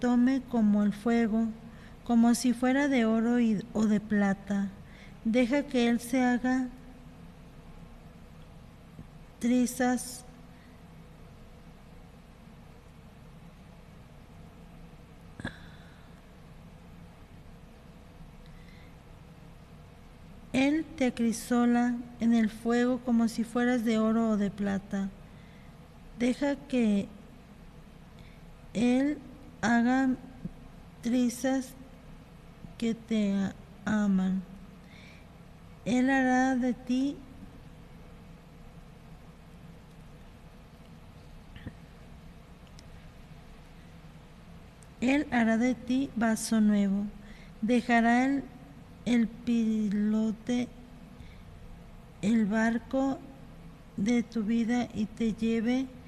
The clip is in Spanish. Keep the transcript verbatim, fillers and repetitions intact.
tome como el fuego, como si fuera de oro y, o de plata. Deja que él se haga trizas Él te acrisola en el fuego como si fueras de oro o de plata. Deja que Él haga trizas que te aman. Él hará de ti Él hará de ti vaso nuevo. Dejará el, el pilote, el barco de tu vida y te lleve